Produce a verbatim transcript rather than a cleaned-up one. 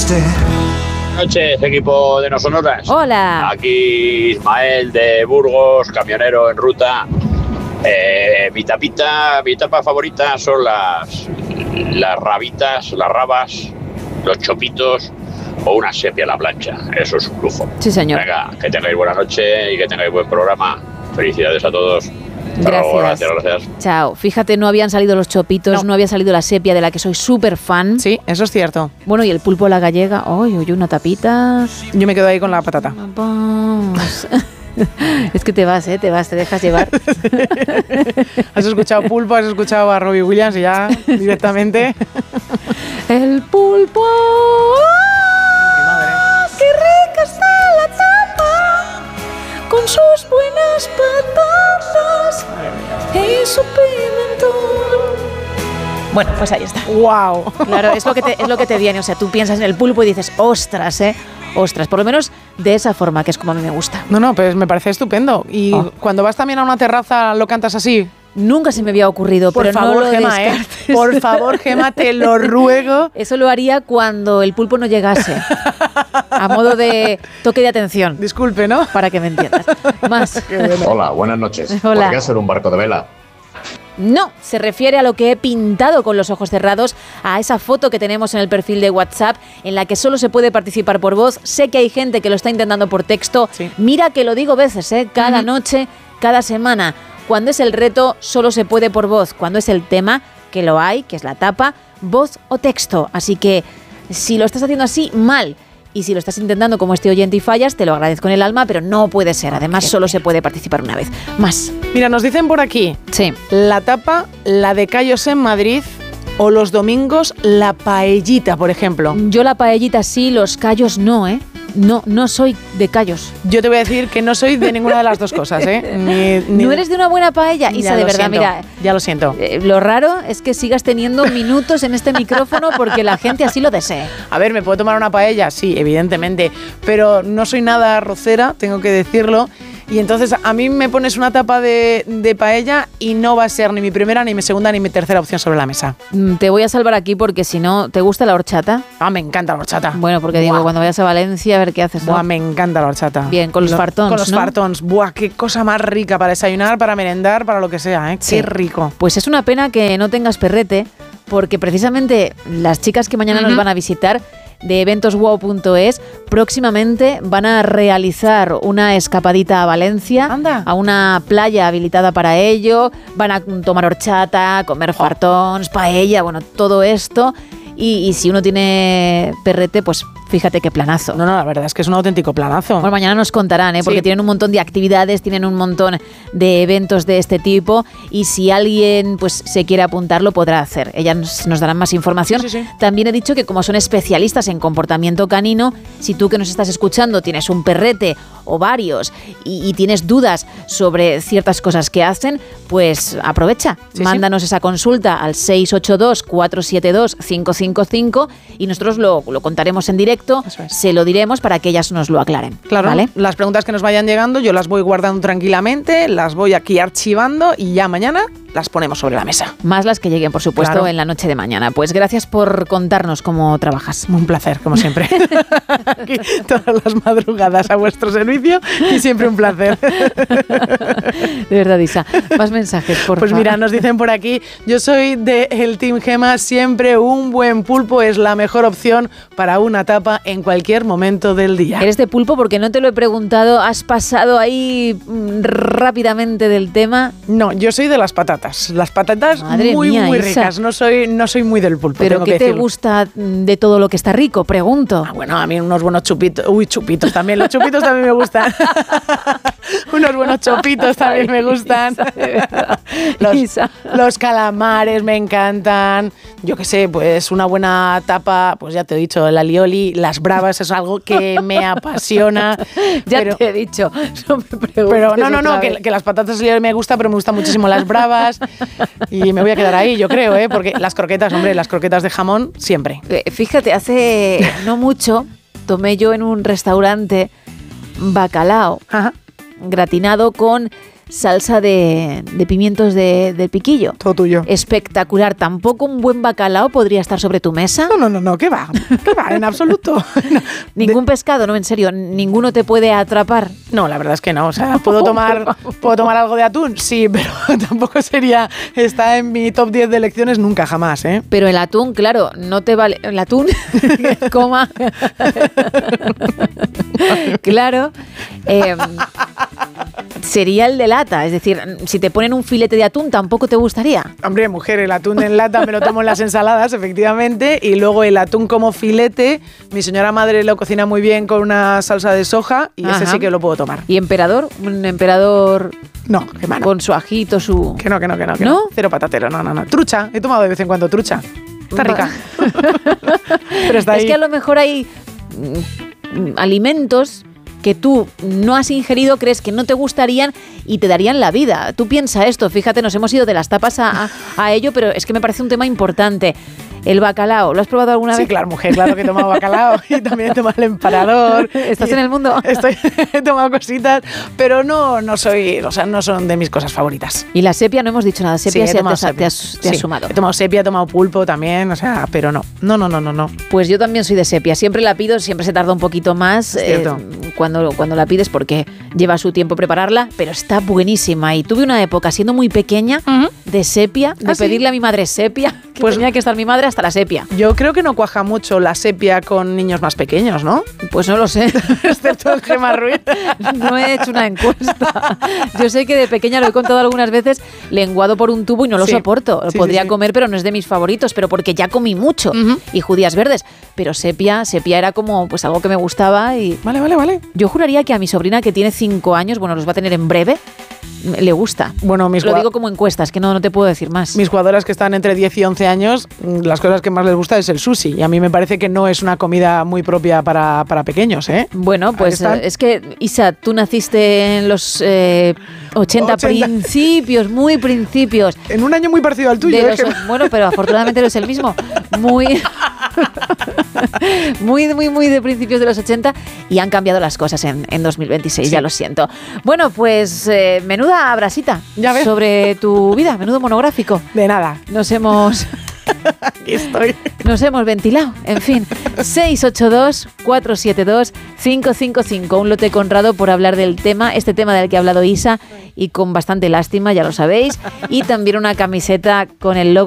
triste. Buenas noches, equipo de No Sonoras. Hola. Aquí Ismael de Burgos, camionero en ruta. Eh, mi tapita, mi tapa favorita son las, las rabitas, las rabas, los chopitos o una sepia a la plancha. Eso es un lujo. Sí, señor. Venga, que tengáis buena noche y que tengáis buen programa. Felicidades a todos. Gracias. Gracias, gracias. Chao. Fíjate, no habían salido los chopitos, no, no había salido la sepia, de la que soy súper fan. Sí, eso es cierto. Bueno, y el pulpo a la gallega. Uy, uy, una tapita. Yo me quedo ahí con la patata. Es que te vas, ¿eh? Te vas, te dejas llevar. Has escuchado pulpo, has escuchado a Robbie Williams y ya directamente. El pulpo. Mi madre. ¡Qué rica está la tapa! Con sus buenas patatas y su pimentón. Bueno, pues ahí está. ¡Wow! Claro, es lo que te, es lo que te viene. O sea, tú piensas en el pulpo y dices, ostras, ¿eh? Ostras, por lo menos de esa forma, que es como a mí me gusta. No, no, pues me parece estupendo. Y oh. cuando vas también a una terraza, ¿lo cantas así? Nunca se me había ocurrido, por pero favor, no lo Gema, ¿eh? Por favor, Gema, te lo ruego. Eso lo haría cuando el pulpo no llegase. A modo de toque de atención. Disculpe, ¿no? Para que me entiendas. Más. Bueno. Hola, buenas noches. Hola. ¿Por qué hacer un barco de vela? No, se refiere a lo que he pintado con los ojos cerrados, a esa foto que tenemos en el perfil de WhatsApp, en la que solo se puede participar por voz. Sé que hay gente que lo está intentando por texto. Sí. Mira que lo digo veces, ¿eh? Cada uh-huh. noche, cada semana. Cuando es el reto, solo se puede por voz. Cuando es el tema, que lo hay, que es la tapa, voz o texto. Así que si lo estás haciendo así, mal. Y si lo estás intentando como este oyente y fallas, te lo agradezco en el alma, pero no puede ser. Además, solo se puede participar una vez. Más. Mira, nos dicen por aquí. Sí. La tapa, la de callos en Madrid, o los domingos, la paellita, por ejemplo. Yo la paellita sí, los callos no, ¿eh? No, no soy de callos. Yo te voy a decir que no soy de ninguna de las dos cosas, ¿eh? Ni, ni ¿No eres de una buena paella? Isa, de verdad, siento, mira. Ya lo siento. Eh, lo raro es que sigas teniendo minutos en este micrófono porque la gente así lo desee. A ver, ¿me puedo tomar una paella? Sí, evidentemente. Pero no soy nada arrocera, tengo que decirlo. Y entonces a mí me pones una tapa de, de paella y no va a ser ni mi primera, ni mi segunda, ni mi tercera opción sobre la mesa. Te voy a salvar aquí porque si no, ¿te gusta la horchata? Ah, me encanta la horchata. Bueno, porque Buah. digo, cuando vayas a Valencia a ver qué haces, ¿no? Buah, me encanta la horchata. Bien, con los lo, fartons, Con los ¿no? fartons. Buah, qué cosa más rica para desayunar, para merendar, para lo que sea, ¿eh? Sí. Qué rico. Pues es una pena que no tengas perrete, porque precisamente las chicas que mañana uh-huh. nos van a visitar de eventos wow punto es próximamente van a realizar una escapadita a Valencia. Anda. A una playa habilitada para ello. Van a tomar horchata, comer fartons, paella, bueno, todo esto. Y, y si uno tiene perrete, pues fíjate qué planazo. No, no, la verdad es que es un auténtico planazo. Bueno, mañana nos contarán, ¿eh? Porque sí. tienen un montón de actividades, tienen un montón de eventos de este tipo y si alguien pues se quiere apuntar lo podrá hacer. Ellas nos, nos darán más información. Sí, sí, sí. También he dicho que como son especialistas en comportamiento canino, si tú que nos estás escuchando tienes un perrete o varios y, y tienes dudas sobre ciertas cosas que hacen, pues aprovecha. Sí, Mándanos sí. esa consulta al seis ocho dos, cuatro siete dos, cinco cinco cinco y nosotros lo, lo contaremos en directo. Es. Se lo diremos para que ellas nos lo aclaren. Claro, ¿vale? Las preguntas que nos vayan llegando yo las voy guardando tranquilamente, las voy aquí archivando y ya mañana las ponemos sobre la mesa. Más las que lleguen, por supuesto, claro. en la noche de mañana. Pues gracias por contarnos cómo trabajas. Un placer, como siempre. Aquí, todas las madrugadas a vuestro servicio y siempre un placer. De verdad, Isa. Más mensajes, por Pues favor. mira, nos dicen por aquí, yo soy del Team Gema, siempre un buen pulpo es la mejor opción para una tapa en cualquier momento del día. Eres de pulpo porque no te lo he preguntado, has pasado ahí mmm, rápidamente del tema. No, yo soy de las patatas, las patatas Madre muy mía, muy Isa. ricas, no soy, no soy muy del pulpo. ¿Pero tengo qué que te decirlo. gusta de todo lo que está rico? Pregunto. Ah, bueno, a mí unos buenos chupitos, uy, chupitos también, los chupitos también me gustan. Unos buenos chopitos también me gustan. Los, Isa. los calamares me encantan. Yo qué sé, pues una buena tapa, pues ya te he dicho, el alioli, las bravas es algo que me apasiona. Ya pero, te he dicho, no me preguntes. Pero no, no, no, que, que las patatas alioli me gusta, pero me gustan muchísimo las bravas. Y me voy a quedar ahí, yo creo, ¿eh? Porque las croquetas, hombre, las croquetas de jamón, siempre. Fíjate, hace no mucho tomé yo en un restaurante bacalao. Ajá. Gratinado con salsa de, de pimientos de, del piquillo. Todo tuyo. Espectacular. ¿Tampoco un buen bacalao podría estar sobre tu mesa? No, no, no, no, ¿qué va? ¿Qué va? En absoluto. No. Ningún De... pescado, no, en serio, ninguno te puede atrapar. No, la verdad es que no. O sea, ¿puedo tomar, ¿puedo tomar algo de atún? Sí, pero tampoco sería, está en mi top diez de elecciones nunca, jamás, ¿eh? Pero el atún, claro, no te vale. El atún, coma. Claro. Eh, sería el de lata. Es decir, si te ponen un filete de atún, tampoco te gustaría. Hombre, mujer, el atún en lata me lo tomo en las ensaladas, efectivamente. Y luego el atún como filete, mi señora madre lo cocina muy bien con una salsa de soja y Ajá. ese sí que lo puedo tomar. ¿Y emperador? Un emperador No, que mano. con su ajito, su... Que no, que no, que no. Que ¿No? no. Cero patatero, no, no, no. Trucha, he tomado de vez en cuando trucha. Está rica. Pero está ahí. Es que a lo mejor hay mm, alimentos que tú no has ingerido, crees que no te gustarían y te darían la vida. Tú piensa esto, fíjate, nos hemos ido de las tapas a, a, a ello, pero es que me parece un tema importante. El bacalao, ¿lo has probado alguna Sí, vez? claro, mujer, claro que he tomado bacalao y también he tomado el emperador. ¿Estás Y en el mundo? Estoy, he tomado cositas, pero no, no soy, o sea, no son de mis cosas favoritas. Y la sepia, no hemos dicho nada, sepia Sí, he sí, tomado te, has- sepia. te has, te has Sí, sumado. He tomado sepia, he tomado pulpo también, o sea, pero no, no, no, no, no, no. Pues yo también soy de sepia, siempre la pido, siempre se tarda un poquito más Es cierto. eh, cuando, cuando la pides porque lleva su tiempo prepararla, pero está buenísima. Y tuve una época, siendo muy pequeña, Ujú. de sepia, de ¿Ah, sí? pedirle a mi madre sepia, que Pues- tenía que estar mi madre hasta la sepia. Yo creo que no cuaja mucho la sepia con niños más pequeños, ¿no? Pues no lo sé. Excepto en Gemma Ruiz. No he hecho una encuesta. Yo sé que de pequeña, lo he contado algunas veces, lenguado por un tubo y no lo Sí. soporto. Lo Sí, podría sí, sí. comer, pero no es de mis favoritos, pero porque ya comí mucho. Ujú. Y judías verdes. Pero sepia, sepia era como pues algo que me gustaba y Vale, vale, vale. yo juraría que a mi sobrina que tiene cinco años, bueno, los va a tener en breve, le gusta. Bueno, mis Lo gua- digo como encuestas, que no, no te puedo decir más. Mis jugadoras que están entre diez y once años, mm, las cosas que más les gusta es el sushi. Y a mí me parece que no es una comida muy propia para, para pequeños, ¿eh? Bueno, pues están. eh, es que, Isa, tú naciste en los eh, ochenta, ochenta. principios, muy principios. En un año muy parecido al tuyo, De ¿eh? los- Que- bueno, pero afortunadamente eres el mismo. Muy, muy, muy, muy de principios de los ochenta y han cambiado las cosas en, en dos mil veintiséis, Sí. ya lo siento. Bueno, pues eh, menuda brasita Ya ves. sobre tu vida, menudo monográfico. De nada. Nos hemos... Aquí estoy. Nos hemos ventilado, en fin. seis ocho dos, cuatro siete dos, cinco cinco cinco. Un lote Conrado por hablar del tema, este tema del que ha hablado Isa, y con bastante lástima, ya lo sabéis. Y también una camiseta con el logo